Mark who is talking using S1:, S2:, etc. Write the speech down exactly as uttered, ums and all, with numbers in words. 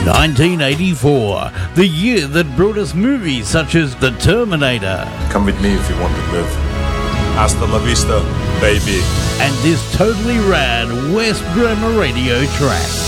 S1: nineteen eighty-four, the year that brought us movies such as The Terminator.
S2: Come with me if you want to live. Hasta la vista, baby.
S1: And this totally rad West Bremer radio track.